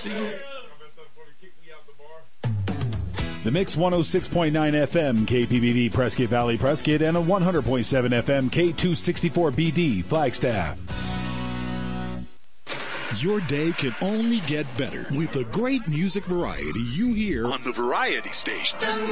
The Mix 106.9 FM, KPBB Prescott Valley Prescott, and a 100.7 FM, K264BD Flagstaff. Your day can only get better with the great music variety you hear on the Variety Station.